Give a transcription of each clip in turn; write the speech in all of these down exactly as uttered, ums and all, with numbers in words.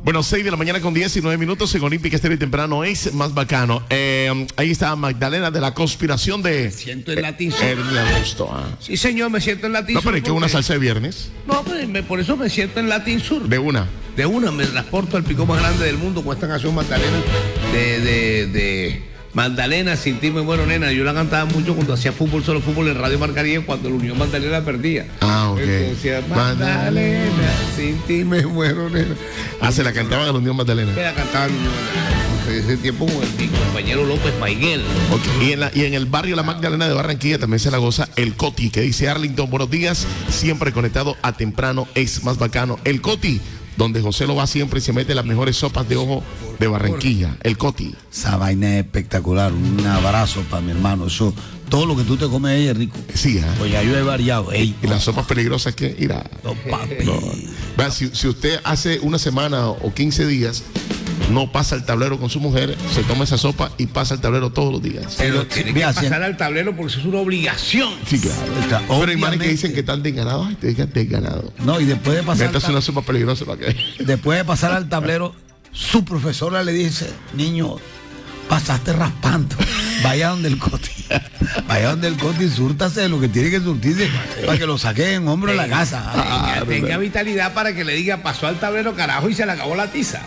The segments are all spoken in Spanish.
Bueno, seis de la mañana con diecinueve minutos en Olímpica Estéreo y Temprano es más bacano. Eh, ahí está Magdalena de la conspiración de... Me siento en Latin Sur. El de agosto. Ah. Sí, señor, me siento en Latin No, Sur. pero es que porque... una salsa de viernes. No, pues, me, por eso me siento en Latin Sur. De una. De una, me transporto al pico más grande del mundo con esta canción Magdalena de... de, de... Magdalena, sin ti me muero, nena. Yo la cantaba mucho cuando hacía fútbol, solo fútbol en Radio Marcaría, cuando la Unión Magdalena perdía. Ah, ok. Entonces decía, Magdalena, sin ti me muero, nena. Ah, se la cantaba a la Unión Magdalena. Se la cantaba a la Unión Magdalena. Ese tiempo con mi compañero López Maiguel. Okay. Y, en la, y en el barrio La Magdalena de Barranquilla también se la goza el Coti, que dice Arlington, buenos días, siempre conectado a temprano, es más bacano. El Coti, donde José lo va siempre y se mete las mejores sopas de ojo de Barranquilla, el Coti. Esa vaina es espectacular, un abrazo para mi hermano, eso, todo lo que tú te comes ahí es rico. Sí, ¿eh? Pues ya yo he variado. Ey, y las sopas peligrosas que, mira, no, papi. No. Vea, si, si usted hace una semana o quince días no pasa al tablero con su mujer, se toma esa sopa y pasa al tablero todos los días. Pero tiene que pasar al tablero porque eso es una obligación. Sí, claro. Pero hay manes que dicen que están desganados, ay, te digan desganado. No, y después de pasar. Esta es una sopa peligrosa para que. Después de pasar al tablero, su profesora le dice, niño, pasaste raspando. Vaya donde el Coti. Vaya donde el Coti y súrtase lo que tiene que surtirse para que lo saque en hombro de la casa. Tenga, ah, tenga vitalidad para que le diga, pasó al tablero, carajo, y se le acabó la tiza.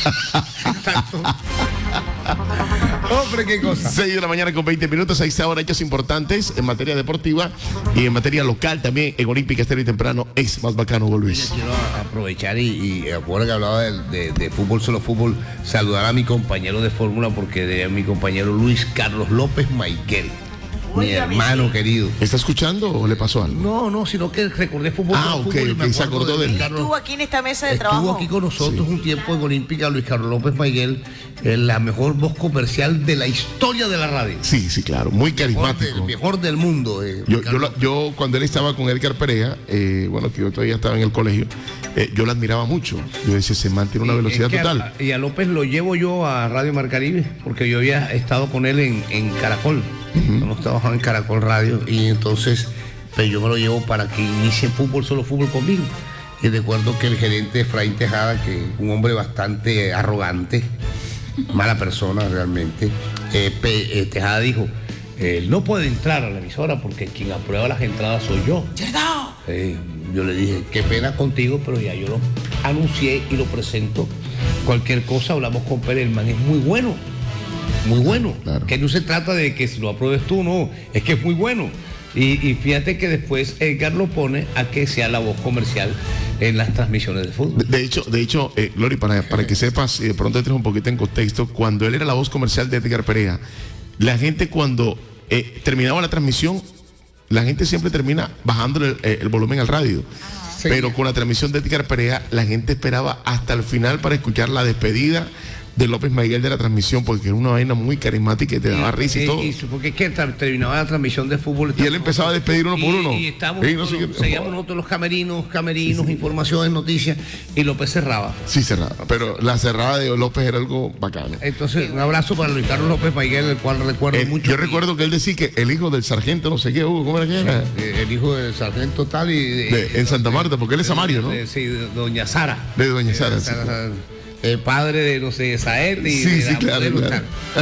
Hombre, qué cosa. seis de la mañana con veinte minutos. Ahí está ahora hechos importantes en materia deportiva y en materia local también en Olímpica Estéreo y Temprano es más bacano, Luis. Quiero aprovechar y, y ahora que hablaba de, de, de fútbol, solo fútbol, saludar a mi compañero de fórmula, porque de mi compañero Luis Carlos López Maiguel. Mi hermano querido. ¿Está escuchando o le pasó algo? No, no, sino que recordé fútbol. Ah, ok, okay, se acordó de él. Estuvo aquí en esta mesa de Estuvo trabajo. Estuvo aquí con nosotros sí. Un tiempo en Olímpica, Luis Carlos López Maiguel, la mejor voz comercial de la historia de la radio. Sí, sí, claro, muy carismático. El mejor del mundo. Eh, yo, yo, la, yo, cuando él estaba con Edgar Perea, eh, bueno, que yo todavía estaba en el colegio, eh, yo la admiraba mucho. Yo decía, se mantiene una velocidad total. A, y a López lo llevo yo a Radio Marcaribe, porque yo había estado con él en, en Caracol. Uh-huh. Hemos trabajado en Caracol Radio y entonces pues, yo me lo llevo para que inicie fútbol, solo fútbol conmigo. Y recuerdo que el gerente Efraín Tejada, que es un hombre bastante arrogante, mala persona realmente, eh, Pe, eh, Tejada dijo, él no puede entrar a la emisora porque quien aprueba las entradas soy yo. ¿Verdad? Eh, yo le dije, qué pena contigo, pero ya yo lo anuncié y lo presento. Cualquier cosa hablamos con Pérez, el man es muy bueno. Muy bueno, claro. Que no se trata de que si lo apruebes tú, no, es que es muy bueno. Y, y fíjate que después Edgar lo pone a que sea la voz comercial en las transmisiones de fútbol. De, de hecho, de hecho eh, Glory, para, para que sepas, y de pronto entres un poquito en contexto, cuando él era la voz comercial de Edgar Perea, la gente cuando eh, terminaba la transmisión, la gente siempre termina bajando el, el volumen al radio. Sí. Pero con la transmisión de Edgar Perea, la gente esperaba hasta el final para escuchar la despedida de López Maiguel de la transmisión, porque era una vaina muy carismática y te daba risa y, y todo. Y, porque es que terminaba la transmisión de fútbol. Y él empezaba a despedir uno por uno. Y, y estábamos, sí, no sé qué, seguíamos nosotros los camerinos, camerinos, sí, sí. informaciones, noticias, y López cerraba. Sí, cerraba, pero la cerrada de López era algo bacano. Entonces, un abrazo para Luis Carlos López Maiguel, el cual recuerdo el, mucho. Yo recuerdo que él decía que el hijo del sargento, no sé qué, Hugo, ¿cómo era que era? Sí, el hijo del sargento tal y... De, de, de, en Santa Marta, porque él es samario, ¿no? De, sí, de Doña Sara. De Doña Sara, de, sí. Sara, el padre de, no sé, Saed y sí, de sí, la claro, claro.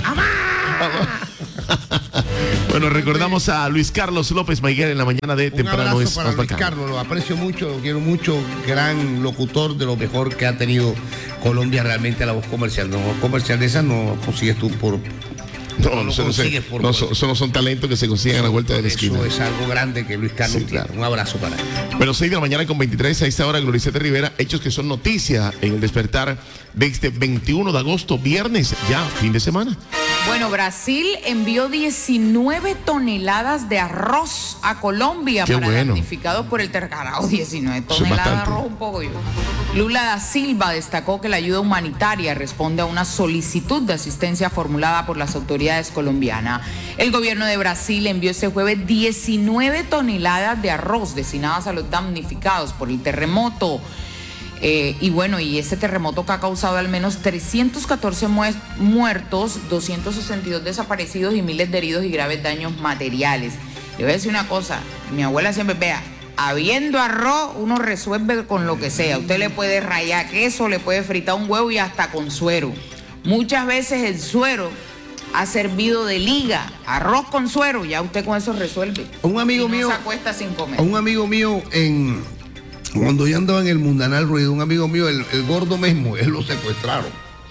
Bueno, recordamos a Luis Carlos López Maiguel en la mañana de un Temprano es para más Luis bacano. Carlos, lo aprecio mucho, lo quiero mucho, gran locutor, de lo mejor que ha tenido Colombia realmente a la voz comercial. La voz comercial de esa no consigues tú por... No, no, no, no, por no, son, no son talentos que se consiguen a la vuelta de la esquina. Eso es algo grande que Luis Carlos sí, tiene. Claro. Un abrazo para él. Bueno, seis de la mañana con veintitrés, a esta hora, Gloriceta Rivera, hechos que son noticia en el despertar de este veintiuno de agosto, viernes, ya, fin de semana. Bueno, Brasil envió diecinueve toneladas de arroz a Colombia. Qué para bueno. damnificados por el terremoto. diecinueve toneladas de arroz, un poco yo. Lula da Silva destacó que la ayuda humanitaria responde a una solicitud de asistencia formulada por las autoridades colombianas. El gobierno de Brasil envió este jueves diecinueve toneladas de arroz destinadas a los damnificados por el terremoto. Eh, y bueno, y este terremoto que ha causado al menos trescientos catorce mu muertos, doscientos sesenta y dos desaparecidos y miles de heridos y graves daños materiales. Le voy a decir una cosa, mi abuela siempre vea, habiendo arroz, uno resuelve con lo que sea. Usted le puede rayar queso, le puede fritar un huevo y hasta con suero. Muchas veces el suero ha servido de liga, arroz con suero, ya usted con eso resuelve. Un amigo y no mío se acuesta sin comer. Un amigo mío en cuando yo andaba en el Mundanal Ruido, un amigo mío, el, el gordo Memo, él lo secuestraron.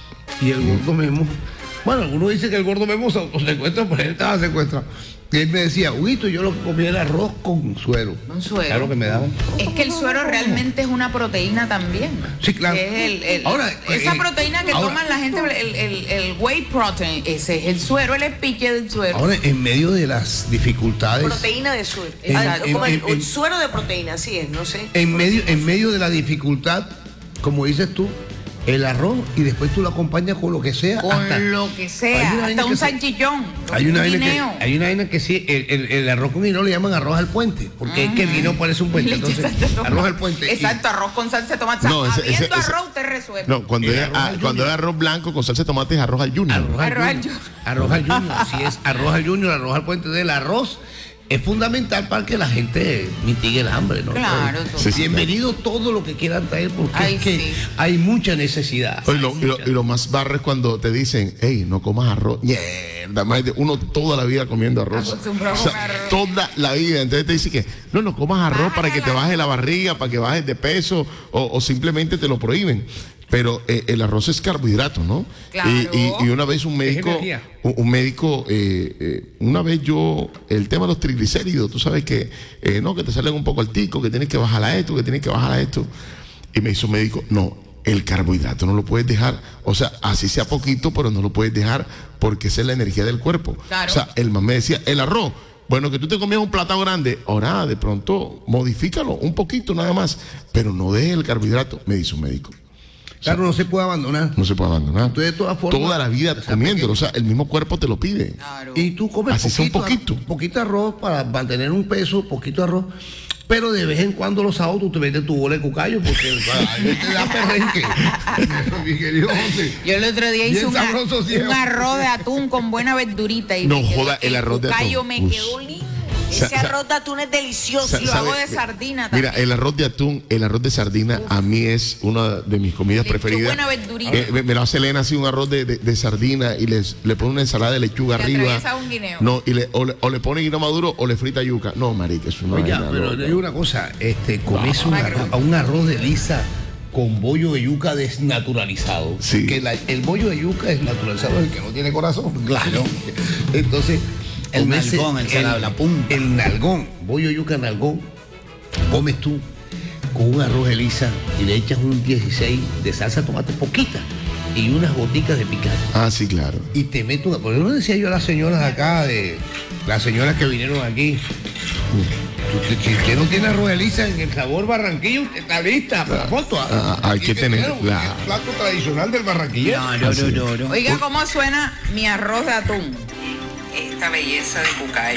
Y el gordo Memo, bueno, algunos dicen que el gordo Memo se secuestra, pero él estaba secuestrado. Y él me decía, Huguito, yo lo que comía era arroz con suero. Con suero. Claro que me daban. Es que el suero realmente es una proteína también. Sí, claro. Que es el, el- Ahora, esa eh, proteína que ahora- toman la gente, el, el, el whey protein, ese es el suero, el espiche del suero. Ahora, en medio de las dificultades, Proteína de suero. En- Ah, en- como el, en- en- un suero de proteína, así es, no sé. en medio, en medio de la dificultad, como dices tú, el arroz y después tú lo acompañas con lo que sea. Con hasta- lo que Hay sea, una hasta vaina un que se- salchichón, Hay una, un vaina guineo. que, hay una vaina que sí, el, el- el arroz con guineo le llaman arroz al puente, porque es que el guineo parece un puente, Leche, entonces salsa de tomate. arroz al puente. y- Exacto, arroz con salsa de tomate. No, ese- Habiendo ese- ese- arroz, usted resuelve. No, cuando El es, arroz ah, al cuando junior. es arroz blanco con salsa de tomate es arroz al junior. Arroz al Arroz al junior. junior. Arroz al junior. Si es arroz al junior, arroz al puente del arroz, es fundamental para que la gente mitigue el hambre, ¿no? Claro, Entonces, Sí, sí, bienvenido todo lo que quieran traer, porque Ay, es que sí. hay mucha necesidad. Oye, lo- Hay y, lo, mucha. y lo más barro es cuando te dicen, hey, no comas arroz. Mierda, madre, uno toda la vida comiendo arroz. Acostumbrado a O sea, comer arroz. toda la vida. Entonces te dicen que no, no comas arroz Bájate para que te la- baje la barriga, para que bajes de peso, o, o simplemente te lo prohíben. Pero eh, el arroz es carbohidrato, ¿no? Claro. Y, y- y una vez un médico, energía. un, un médico, eh, eh, una vez yo, el tema de los triglicéridos, tú sabes que, eh, no, que te salen un poco altico, que tienes que bajar a esto, que tienes que bajar a esto. Y me hizo un médico, no, el carbohidrato no lo puedes dejar, o sea, así sea poquito, pero no lo puedes dejar porque esa es la energía del cuerpo. Claro. O sea, el man me decía, el arroz, bueno, que tú te comías un platado grande, ahora de pronto modifícalo un poquito nada más, pero no dejes el carbohidrato, me dice un médico. Claro, no se puede abandonar. No se puede abandonar. Entonces, de todas formas, toda la vida o sea, comiéndolo, o sea, el mismo cuerpo te lo pide. Claro. Y tú comes Así sea un poquito, poquito. poquito arroz para mantener un peso, poquito arroz. Pero de vez en cuando los sábados tú te metes tu bola de cucayo porque a mí te da perrenque. Mi querido José. Yo el otro día hice Bien un, a- sabroso, sí, un arroz de atún con buena verdurita y No me quedó- joda, el arroz de cucayo atún. me Uy. quedó lindo. Ese sa- arroz de atún es delicioso. Sa- Y lo ¿sabe? hago de sardina Mira, también. el arroz de atún, el arroz de sardina, a mí es una de mis comidas Le echo preferidas. buena verdurita. Eh, me, me lo hace Elena así un arroz de, de- de sardina y les, le pone una ensalada de lechuga Le arriba. atraviesa un guineo. No, y le, o, le, o le pone guineo maduro o le frita yuca. No, marica, es una Oiga, vaina pero loca. te digo una cosa, este, comes un, Ay, arroz, no. un arroz de lisa con bollo de yuca desnaturalizado. Sí. Porque la- el bollo de yuca desnaturalizado es el que no tiene corazón. Claro. Entonces, El comes nalgón, el salado, la punta. El nalgón, bollo de yuca nalgón, comes tú con un arroz de lisa y le echas un dieciséis de salsa de tomate poquita y unas goticas de picante. Ah, sí, claro. Y te meto una. Porque no decía yo a las señoras de acá, de las señoras que vinieron aquí. Usted- Si usted no tiene arroz de lisa en el sabor barranquillo, usted está lista para la foto. Ah, hay que tener un la- plato tradicional del barranquillero. No, no, no, no, no. Oiga, ¿cómo suena mi arroz de atún? Esta belleza de cucayo.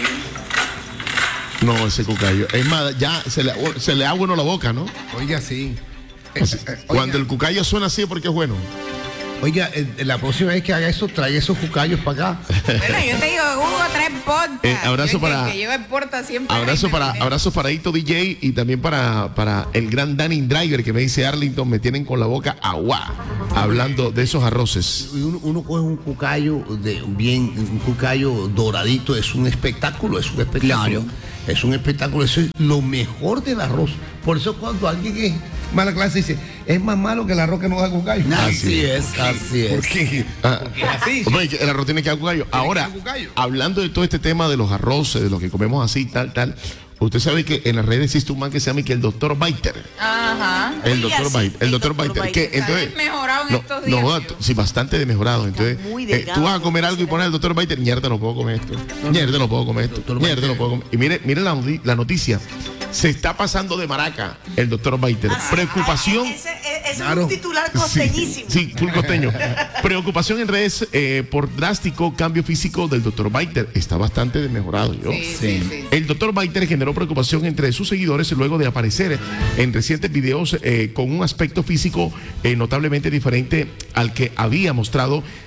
No, ese cucayo. Es más, ya se le, se le da bueno la boca, ¿no? Oiga, sí. Eh, Así- eh, oiga, cuando el cucayo suena así es porque es bueno. oiga, eh, la próxima vez que haga eso, trae esos cucayos para acá. Bueno, yo te digo, Hugo, trae porta. Eh, abrazo Yo, para- Que, que lleva el porta siempre. Abrazo ahí, para, me- abrazo para Hito D J y también para, para el gran Danny Driver que me dice Arlington, me tienen con la boca agua hablando de esos arroces. Y Uno, uno coge un cucayo de bien, un cucayo doradito, es un espectáculo, es un espectáculo. Claro. Es un espectáculo, eso es lo mejor del arroz. Por eso cuando alguien es mala clase dice, es más malo que el arroz que no da cucayo. Así es, así es. ¿Por qué? Ah, Porque es así. hombre, que el arroz tiene que dar cucayo. Ahora, que dar cucayo. hablando de todo este tema de los arroces, de lo que comemos así, tal, tal, usted sabe que en las redes existe un man que se llama que el doctor Biter. Ajá. El Oiga, doctor sí, Biter. El el doctor doctor Biter. Que, Biter. Está entonces, desmejorado en no, estos no días, joda, yo. sí, bastante desmejorado. Entonces, muy eh, delgado, tú vas a comer algo y será. pones al doctor Biter, mierda, no puedo comer esto. Mierda, no puedo comer esto. Doctor Mierda, Biter. no puedo comer. Y mire, mire la, noti- la noticia. Se está pasando de maraca el doctor Biter. Ah, Preocupación. Ese, ese es Claro. un titular Sí, costeñísimo. Sí, full costeño. Preocupación en redes eh, por drástico cambio físico del doctor Biter. Está bastante desmejorado. Yo. Sí, sí, Sí. sí. El doctor Biter generó preocupación entre sus seguidores luego de aparecer en recientes videos eh, con un aspecto físico eh, notablemente diferente al que había mostrado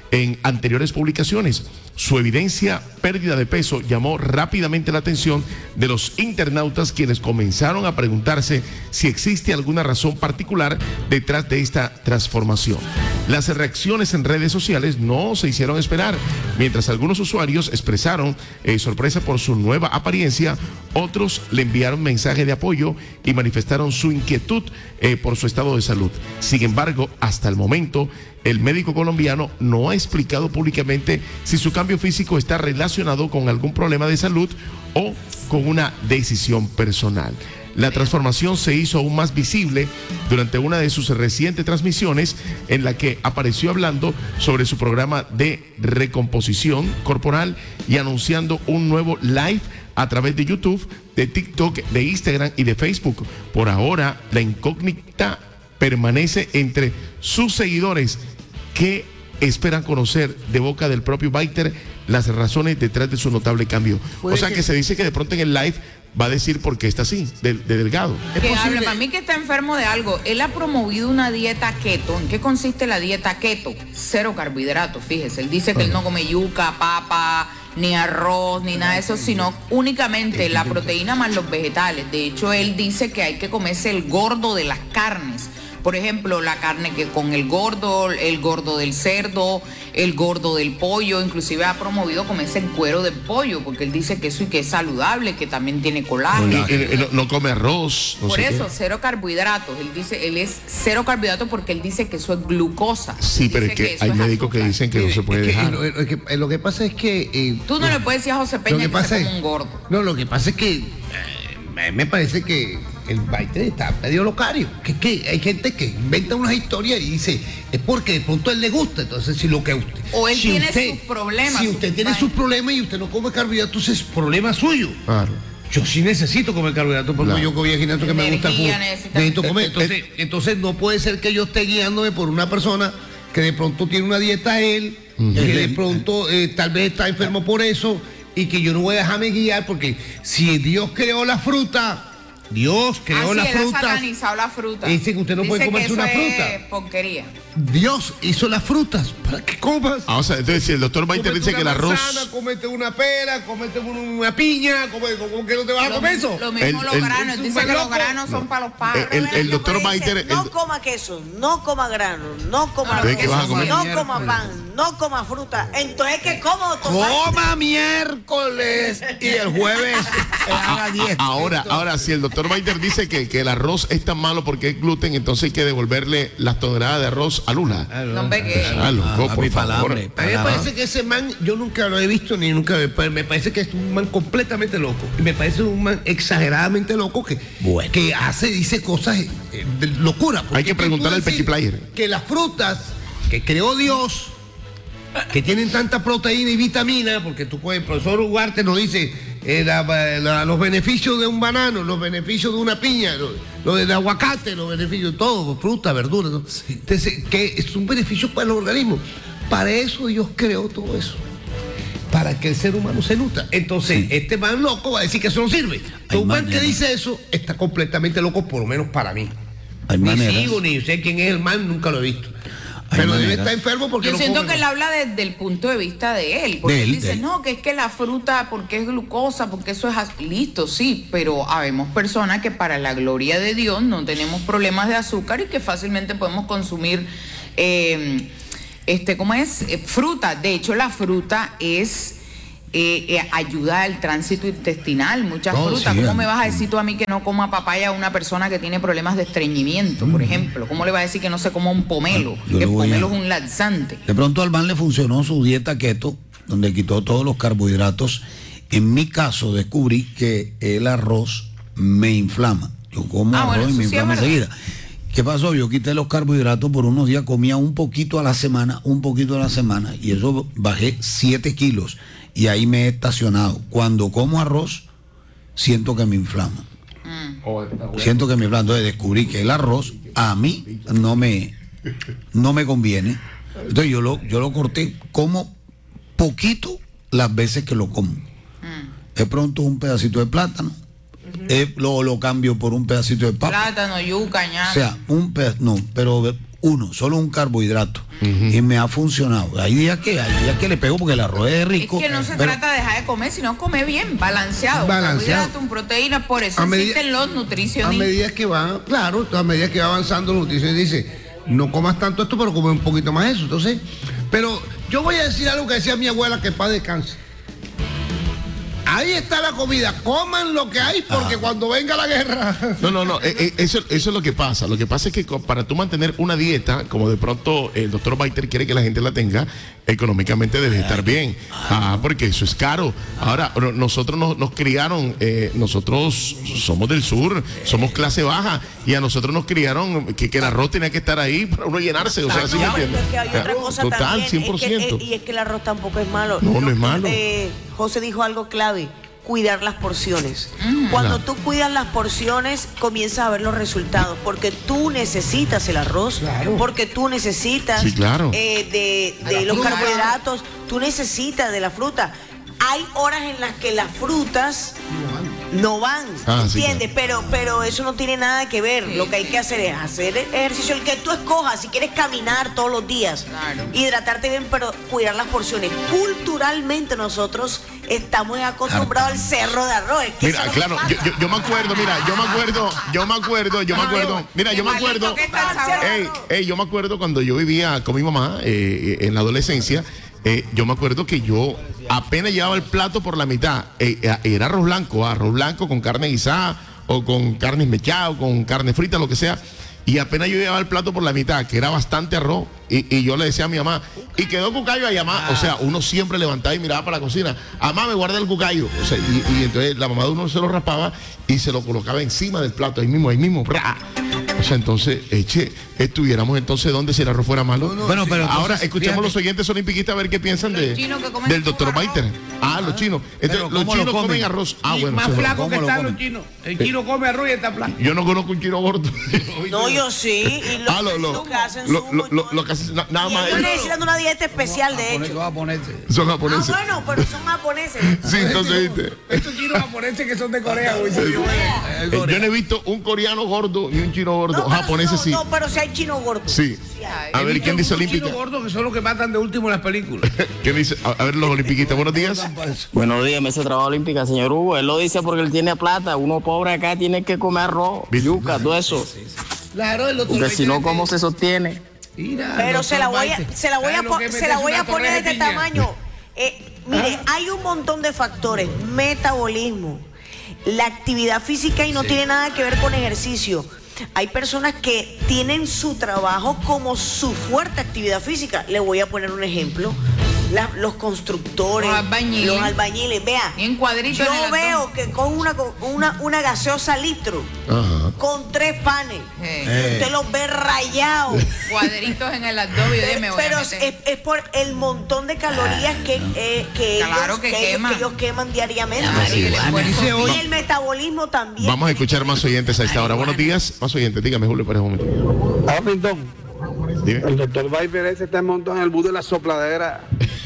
en anteriores publicaciones. Su evidencia pérdida de peso llamó rápidamente la atención de los internautas, quienes comenzaron a preguntarse si existe alguna razón particular detrás de esta transformación. Las reacciones en redes sociales no se hicieron esperar. Mientras algunos usuarios expresaron eh, sorpresa por su nueva apariencia, otros le enviaron mensajes de apoyo y manifestaron su inquietud eh, por su estado de salud. Sin embargo, hasta el momento, el médico colombiano no ha explicado públicamente si su cambio físico está relacionado con algún problema de salud o con una decisión personal. La transformación se hizo aún más visible durante una de sus recientes transmisiones, en la que apareció hablando sobre su programa de recomposición corporal y anunciando un nuevo live a través de YouTube, de TikTok, de Instagram y de Facebook. Por ahora, la incógnita permanece entre sus seguidores, que esperan conocer de boca del propio Biter las razones detrás de su notable cambio. O sea, que se dice que de pronto en el live va a decir por qué está así, de, de delgado. Que habla, para mí que está enfermo de algo. Él ha promovido una dieta keto. ¿En qué consiste la dieta keto? Cero carbohidratos, fíjese. Él dice que él no come yuca, papa, ni arroz, ni nada de eso, sino únicamente la proteína más los vegetales. De hecho, él dice que hay que comerse el gordo de las carnes. Por ejemplo, la carne que con el gordo, el gordo del cerdo, el gordo del pollo, inclusive ha promovido comerse el cuero del pollo, porque él dice que eso y que es saludable, que también tiene colágeno. Y, y, y no, no come arroz. No Por sé eso, qué. cero carbohidratos. Él dice, él es cero carbohidratos porque él dice que eso es glucosa. Sí, Él pero es dice que eso hay es médicos que azúcar. dicen que no Mire, se puede es que, dejar. Lo, lo que, lo que pasa es que... eh, Tú no le puedes decir a José lo Peña que que, pasa se es, come un gordo. No, lo que pasa es que eh, me parece que el Biter está medio locario. Que, que hay gente que inventa unas historias y dice, es porque de pronto a él le gusta. Entonces, si lo que usted... O él si tiene usted, sus problemas, Si sus usted tiene vainas. sus problemas y usted no come carbohidratos, es problema suyo. Claro. Yo sí necesito comer carbohidratos porque Claro. yo que voy a gimnasio que me gusta el Energía fútbol. necesita. Necesito comer. Eh, eh, Entonces, entonces no puede ser que yo esté guiándome por una persona que de pronto tiene una dieta él, que de pronto eh, tal vez está enfermo por eso, y que yo no voy a dejarme guiar porque si Dios creó la fruta, Dios creó Ah, la sí, él ha fruta. satanizado la fruta. Dice que usted no Dice puede que comerse eso una es fruta. porquería. Dios hizo las frutas para que comas. Ah, o sea, entonces si el doctor Biter Cómete dice una que el arroz... manzana, cómete una pera, cómete una piña, come- ¿cómo que no te vas a Lo, comer eso? lo mismo El- los el- granos. el Dice que los loco. granos son para los pájaros. El- Pero el él doctor después dice, Biter- no el- coma queso, no coma grano, no coma Entonces, ¿qué vas a comer? no coma pan, no coma fruta. Entonces, ¿qué como? Coma miércoles y el jueves eh, haga dieta. Ahora, ahora, si el doctor Biter dice que, que el arroz es tan malo porque es gluten, entonces hay que devolverle las toneladas de arroz a Lula. No ve que... Ah, loco, Ah, por papi, favor. palambre. A mí me parece que ese man, yo nunca lo he visto ni nunca, pero me parece que es un man completamente loco. Y me parece un man exageradamente loco que, Bueno. que hace, dice cosas eh, de locura. Porque Hay que tú preguntarle al decir Petit Player. Que las frutas que creó Dios, que tienen tanta proteína y vitamina, porque tú puedes, el profesor Ugarte nos dice eh, la- la- los beneficios de un banano, los beneficios de una piña, lo, lo del aguacate, los beneficios de todo, fruta, verduras, ¿no? Entonces, que es un beneficio para el organismo. Para eso Dios creó todo eso. Para que el ser humano se nutra. Entonces, este man loco va a decir que eso no sirve. Hay Un man maneras. que dice eso está completamente loco, por lo menos para mí. Hay Ni maneras. sigo, ni sé quién es el man, nunca lo he visto. Hay Pero debe maneras. estar enfermo porque Yo no siento come, que él ¿no? habla desde el punto de vista de él, porque De él él, dice, de él. no, que es que la fruta, porque es glucosa, porque eso es az- listo, sí, pero habemos personas que para la gloria de Dios no tenemos problemas de azúcar y que fácilmente podemos consumir, eh, este, ¿cómo es? Eh, fruta. De hecho, la fruta es... Eh, eh, ayuda al tránsito intestinal, muchas Oh, frutas. sí, ¿Cómo eh. me vas a decir tú a mí que no coma papaya a una persona que tiene problemas de estreñimiento, por ejemplo? ¿Cómo le vas a decir que no se coma un pomelo? Yo Que le el voy a- pomelo es un laxante. De pronto al man le funcionó su dieta keto, donde quitó todos los carbohidratos. En mi caso descubrí que el arroz me inflama. Yo como Ah, arroz bueno, y me eso sí es inflama verdad. enseguida. ¿Qué pasó? Yo quité los carbohidratos por unos días, comía un poquito a la semana, un poquito a la semana, y eso bajé siete kilos. Y ahí me he estacionado. Cuando como arroz, siento que me inflama. Siento que me inflama. Entonces descubrí que el arroz a mí no me, no me conviene. Entonces yo lo, yo lo corté, como poquito las veces que lo como. De pronto un pedacito de plátano, eh, luego lo cambio por un pedacito de papa. Plátano, yuca, ñame. O sea, un pedacito, no, pero uno, solo un carbohidrato. Uh-huh. Y me ha funcionado. Hay días que hay días que le pego porque el arroz es rico. Es que no se pero... trata de dejar de comer, sino comer bien, balanceado. Balanceado. Un carbohidrato, un proteína, por eso A existen medida, los nutricionistas. A medida que va, claro, a medida que va avanzando la nutrición dice, no comas tanto esto, pero come un poquito más eso. Entonces, pero yo voy a decir algo que decía mi abuela, que paz descanse. Ahí está la comida, coman lo que hay porque ah. cuando venga la guerra. No, no, no, eh, eh, eso, eso es lo que pasa. Lo que pasa es que para tú mantener una dieta, como de pronto el doctor Baiter quiere que la gente la tenga, económicamente debe estar bien. Ah, porque eso es caro. Ahora, nosotros nos, nos criaron, eh, nosotros somos del sur, somos clase baja, y a nosotros nos criaron que, que el arroz tenía que estar ahí para uno llenarse. O sea, ¿sí me entiendes? Que hay otra cosa Total, también, cien por ciento. Es que, y es que el arroz tampoco es malo. No, no es malo. Eh, José dijo algo clave. Cuidar las porciones. Mm. Cuando claro. tú cuidas las porciones, comienzas a ver los resultados, porque tú necesitas el arroz, claro. porque tú necesitas sí, claro. eh, de, de los fruta. carbohidratos, tú necesitas de la fruta. Hay horas en las que las frutas no van, ah, ¿entiendes? Sí, claro. pero, pero eso no tiene nada que ver. Sí, lo que hay que hacer es hacer ejercicio, el que tú escojas. Si quieres caminar todos los días, claro. hidratarte bien, pero cuidar las porciones. Culturalmente nosotros estamos acostumbrados al cerro de arroz. Es que mira, claro, yo, yo, yo me acuerdo, mira, yo me acuerdo, yo me acuerdo, yo me acuerdo, mira, yo me acuerdo, ey, ey, yo me acuerdo cuando yo vivía con mi mamá eh, en la adolescencia. Eh, yo me acuerdo que yo apenas llevaba el plato por la mitad, eh, era arroz blanco, arroz blanco con carne guisada o con carne esmechada o con carne frita, lo que sea, y apenas yo llevaba el plato por la mitad, que era bastante arroz, y, y yo le decía a mi mamá, y quedó cucayo ahí, mamá, ah. o sea, uno siempre levantaba y miraba para la cocina, mamá, me guarda el cucayo, o sea, y, y entonces la mamá de uno se lo raspaba y se lo colocaba encima del plato, ahí mismo, ahí mismo, ¡bra! O sea, entonces, eche, estuviéramos entonces donde si el arroz fuera malo. No, no, bueno, sí. pero entonces, ahora escuchemos fíjate. Los oyentes olimpiquistas a ver qué piensan de, del doctor Baiter. Ah, ah, los chinos. Entonces, los chinos comen? comen arroz. Ah, y bueno. Más flacos que están los chinos. El chino come arroz y está flaco. Yo no conozco un chino gordo. No, yo sí. Y lo, ah, lo, lo, lo que hacen lo, lo, lo, lo que hacen, na, nada más. Están necesitando una dieta especial, de hecho. Son japoneses. Son japoneses. Ah, bueno, pero son japoneses. Sí, entonces, viste. Estos chinos japoneses que son de Corea, güey. Yo no he visto un coreano gordo y un chino gordo. Japoneses sí. No, pero si hay chinos gordos. Sí. sí a ver, ¿quién dice olímpica? Chinos gordos que son los que matan de último en las películas. ¿Quién dice? A ver, los olimpiquistas. Buenos días. Buenos días, mesa de trabajo olímpica, señor Hugo. Él lo dice porque él tiene plata. Uno pobre acá tiene que comer arroz, yuca, todo eso. Claro, el otro. Porque si no, ¿cómo se sostiene? Mira, pero se la voy a, se la voy a, se la voy a poner de este tamaño. Eh, mire, ¿Ah? hay un montón de factores. Metabolismo, la actividad física y no sí. tiene nada que ver con ejercicio. Hay personas que tienen su trabajo como su fuerte actividad física. Le voy a poner un ejemplo. La, los constructores, los albañiles, los albañiles. Vea, en cuadrito yo en veo que con una, una, una gaseosa litro, Ajá. con tres panes, eh. usted los ve rayados. Cuadritos en el abdomen. Pero, pero es, es por el montón de calorías que, eh, que, claro ellos, que, que, ellos, que ellos queman diariamente. Claro, y, el y el metabolismo también. Vamos a escuchar más oyentes a esta hora. Buenos días, más oyentes. Dígame, Julio, para un momento. Ah, perdón. Dime. El doctor Baiter ese está montado en el bus de la sopladera.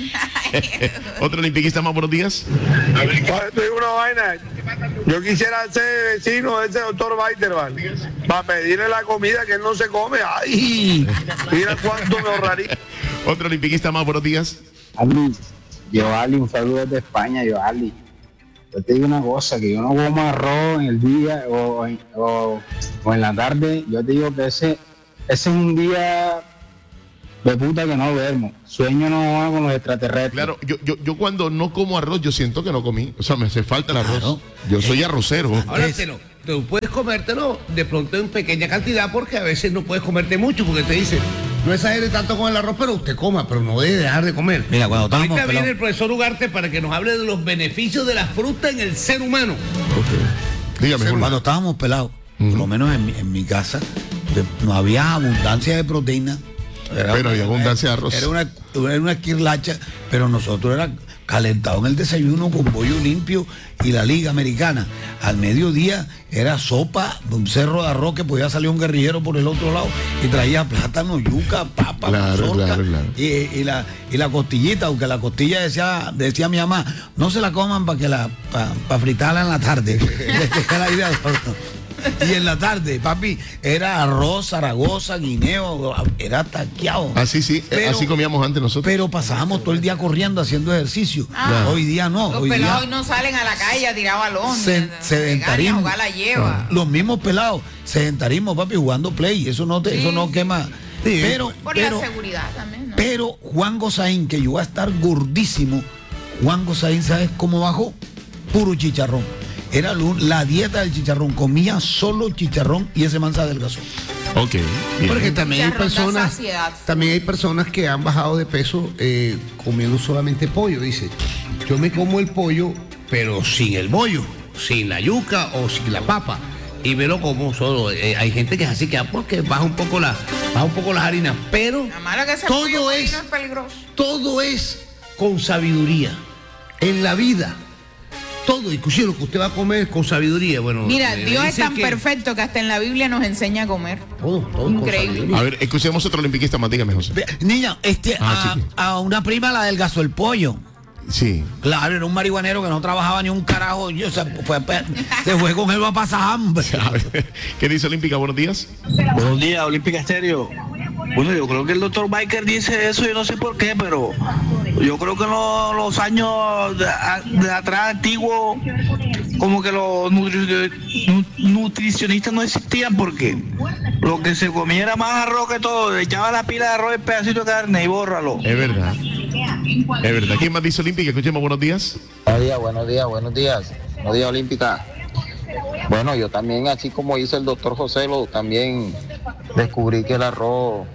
Otro olimpiquista más, buenos días. Te digo una vaina. Yo quisiera ser vecino de ese doctor Baiter, ¿vale? Para pedirle la comida que él no se come. ¡Ay! Mira cuánto me ahorraría. Otro olimpiquista más, buenos días. Ali, yo Ali, un saludo desde España, yo Ali. Yo te digo una cosa, que yo no como arroz en el día o en, o, o en la tarde. Yo te digo que ese... Ese es un día de puta que no duermo. Sueño no va con los extraterrestres. Claro, yo, yo, yo cuando no como arroz, yo siento que no comí. O sea, me hace falta el arroz. Claro. Yo soy arrocero. Ahora, te lo, tú puedes comértelo de pronto en pequeña cantidad porque a veces no puedes comerte mucho porque te dicen, no exagere tanto con el arroz, pero usted coma, pero no debe dejar de comer. Mira, cuando estamos Ahorita viene el profesor Ugarte para que nos hable de los beneficios de la fruta en el ser humano. Okay. Dígame, cuando Julio. Estábamos pelados, uh-huh. por lo menos en mi, en mi casa, no había abundancia de proteína, era pero una, había abundancia de arroz. Era una, era una quirlacha, pero nosotros era calentado en el desayuno con pollo limpio y la liga americana. Al mediodía era sopa de un cerro de arroz que podía salir un guerrillero por el otro lado y traía plátano, yuca, papa, claro, mazorca, claro, claro. Y, y la y la costillita, aunque la costilla decía decía mi mamá, no se la coman para que la para pa fritarla en la tarde. La idea, Y en la tarde, papi, era arroz, Zaragoza, guineo, era taqueado. Así sí, Pero- así comíamos antes nosotros. Pero pasábamos todo el día corriendo haciendo ejercicio. Ah. Hoy día no. Los hoy pelados día hoy no salen a la calle a tirar balón. se- sedentarismo. Jugar la lleva. Los mismos pelados, sedentarismo, papi, jugando play. Eso no te, Sí. eso no quema. Pero, Por pero, la seguridad también, ¿no? pero Juan Gozaín, que yo voy a estar gordísimo, Juan Gozaín, ¿sabes cómo bajó? Puro chicharrón. Era lo- la dieta del chicharrón. Comía solo chicharrón y ese man se adelgazó. Ok. bien. Porque también hay Chicharrón da personas, saciedad. también hay personas que han bajado de peso eh, comiendo solamente pollo. Dice, yo me como el pollo, pero sin el bollo, sin la yuca o sin la papa. Y me lo como solo. Eh, hay gente que es así que ah, porque baja un poco la, baja un poco las harinas, pero La mala que se todo pollo es, marino es peligroso. todo es con sabiduría. En la vida, todo, inclusive lo que usted va a comer con sabiduría. Bueno, Mira, le Dios es dicen tan que perfecto que hasta en la Biblia nos enseña a comer. Todo, todo con Increíble. sabiduría. A ver, escuchemos otro olimpiquista más, dígame, José. Ve, Niña, este, Ah, a, chiqui. a una prima la adelgazó el pollo. Sí. Claro, era un marihuanero que no trabajaba ni un carajo. Yo, se, fue, se fue con él va a pasar hambre. A ver, ¿qué dice Olímpica? Buenos días. Buenos días, Olímpica Estéreo. Bueno, yo creo que el doctor Biker dice eso, yo no sé por qué, pero yo creo que en lo- los años de, a- de atrás antiguos, como que los nutri- nu- nutricionistas no existían porque lo que se comía era más arroz que todo, le echaba la pila de arroz y pedacito de carne y bórralo. Es verdad. Es verdad. ¿Quién más dice Olímpica? Escuchemos, buenos días. Buenos días, buenos días, buenos días. Buenos días, Olímpica. Bueno, yo también, así como hizo el doctor José, lo, también descubrí que el arroz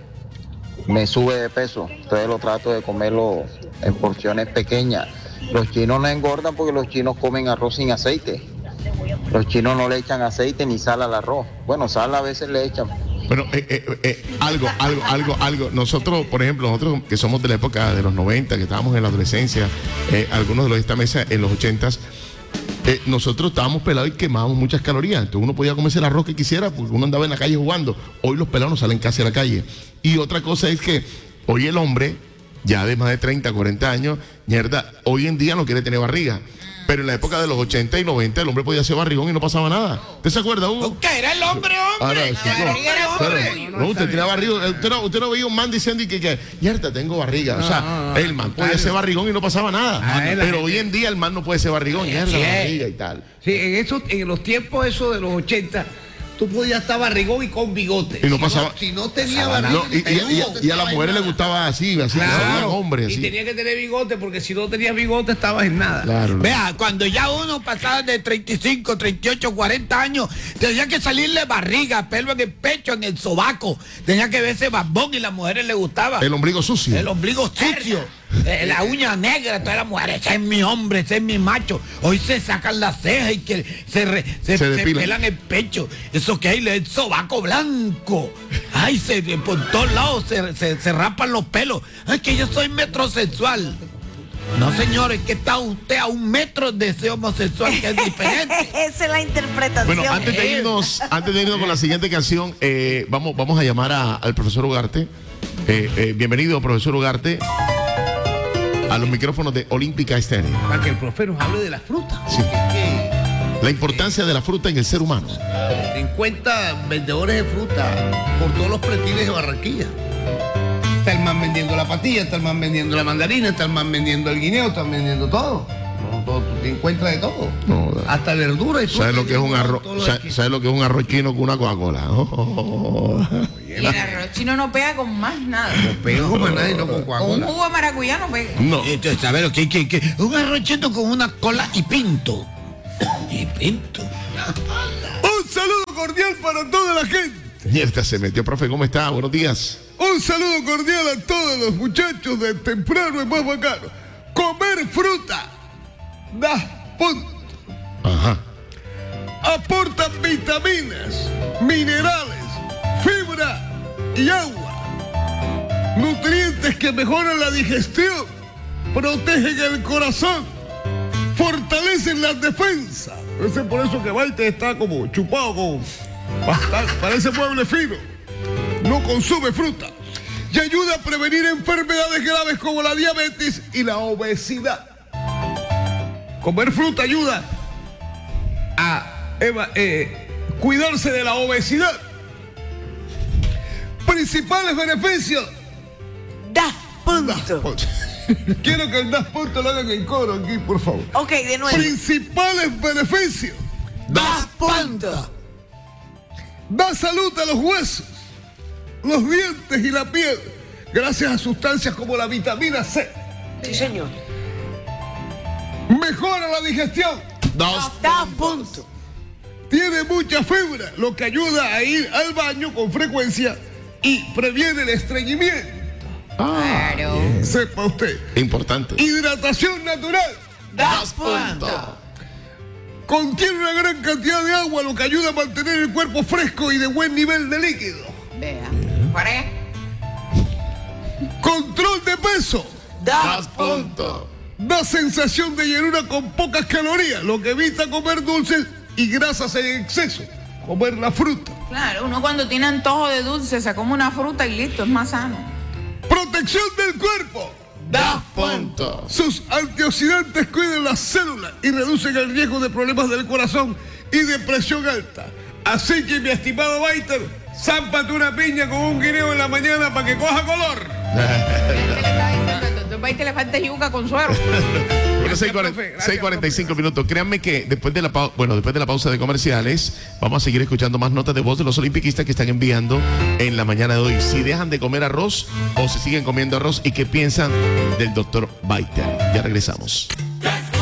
me sube de peso. Entonces lo trato de comerlo en porciones pequeñas. Los chinos no engordan porque los chinos comen arroz sin aceite. Los chinos no le echan aceite ni sal al arroz. Bueno, sal a veces le echan. Bueno, eh, eh, eh, algo, algo, algo, algo. Nosotros, por ejemplo, nosotros que somos de la época de los noventa, que estábamos en la adolescencia, eh, algunos de los de esta mesa en los ochentas, eh, nosotros estábamos pelados y quemábamos muchas calorías. Entonces uno podía comerse el arroz que quisiera porque uno andaba en la calle jugando. Hoy los pelados no salen casi a la calle. Y otra cosa es que hoy el hombre, ya de más de treinta, cuarenta años, mierda, hoy en día no quiere tener barriga. Pero en la época de los ochenta y noventa el hombre podía hacer barrigón y no pasaba nada. ¿Usted se acuerda, Hugo? ¿Qué era el hombre, Ahora, hombre? sí, no, claro, no, usted tenía barriga, usted no, usted no veía un man diciendo y que, que mierda, tengo barriga. O sea, No, no, el man podía ser barrigón y no pasaba nada. Ah, es la Pero gente. hoy en día el man no puede ser barrigón, mierda, Sí. barriga y tal. Sí, en esos, en los tiempos esos de los ochenta, tú podías estar barrigón y con bigote. Y no Si pasaba- Si no tenía No, barriga. y, y- y- y a las mujeres les gustaba así, así, que se veían hombres, y así. tenía que tener bigote porque si no tenías bigote estabas en nada. Claro. no. Vea, cuando ya uno pasaba de treinta y cinco, treinta y ocho, cuarenta años, tenía que salirle barriga, pelo en el pecho, en el sobaco. Tenía que verse barbón y a las mujeres les gustaba. El ombligo sucio. El ombligo sucio, eh, la uña negra, todas las mujeres, ese es mi hombre, ese es mi macho. Hoy se sacan las cejas y que se, re- se, Se se depilan. pelan el pecho. Eso que hay, el sobaco blanco. Ay, se, por todos lados se, se, se rapan los pelos. Ay, que yo soy metrosexual. No, señores, que está usted a un metro de ese homosexual que es diferente. Esa es la interpretación. Bueno, antes de irnos, antes de irnos con la siguiente canción, eh, vamos, vamos a llamar a- al profesor Ugarte. Eh, eh, bienvenido, profesor Ugarte, a los micrófonos de Olímpica Estéreo. Para que el profe nos hable de las frutas. Sí. Es que La importancia de la fruta en el ser humano. cincuenta vendedores de fruta por todos los pretiles de Barranquilla. Está el man vendiendo la patilla, está el man vendiendo la mandarina, está el man vendiendo el guineo, están vendiendo todo. No, todo, tú te encuentras de todo. No, Hasta verdura y fruta. ¿Sabes lo que es un arroz? Todo lo ¿Sabes, aquí. sabes lo que es un arroz chino con una Coca-Cola? Oh. Y el arroz chino no pega con más nada. Pega como a nadie, no con Con un Coca-Cola. jugo de maracuyá no pega. No. Entonces, a ver, ¿qué, qué, qué? Un arrochito con una cola y pinto. Y pinto. Un saludo cordial para toda la gente. Mierda, se metió, profe, ¿cómo está? Buenos días. Un saludo cordial a todos los muchachos de temprano y más bacano. Comer fruta da punto. Ajá. Aportan vitaminas, minerales, fibra y agua. Nutrientes que mejoran la digestión, protegen el corazón, fortalecen la defensa. Es por eso que Baite está como chupado con bastante, parece mueble fino. No consume fruta y ayuda a prevenir enfermedades graves como la diabetes y la obesidad. Comer fruta ayuda a eva- eh, cuidarse de la obesidad. Principales beneficios. Das punto. Quiero que el das punto lo hagan en coro aquí, por favor. Ok, de nuevo. Principales beneficios. Das punto. Da salud a los huesos, los dientes y la piel, gracias a sustancias como la vitamina C. Sí, señor. Mejora la digestión. Das, das punto. Tiene mucha fibra, lo que ayuda a ir al baño con frecuencia y previene el estreñimiento. Ah, claro. Sepa usted. Importante. Hidratación natural. Das punto. Contiene una gran cantidad de agua, lo que ayuda a mantener el cuerpo fresco y de buen nivel de líquido. Vea. ¿Pare? Control de peso. Das punto. Da sensación de llenura con pocas calorías, lo que evita comer dulces y grasas en exceso. Comer la fruta. Claro, uno cuando tiene antojo de dulce se come una fruta y listo, es más sano. Protección del cuerpo. Das punto. Sus antioxidantes cuidan las células y reducen el riesgo de problemas del corazón y de presión alta. Así que, mi estimado Baiter, zámpate una piña con un guineo en la mañana para que coja color. Baiter le falta yuca con suero. Bueno, seis cuarenta y cinco minutos. Créanme que después de la pausa, bueno, después de la pausa de comerciales, vamos a seguir escuchando más notas de voz de los olimpiquistas que están enviando en la mañana de hoy. Si dejan de comer arroz o si siguen comiendo arroz y qué piensan del doctor Baiter. Ya regresamos.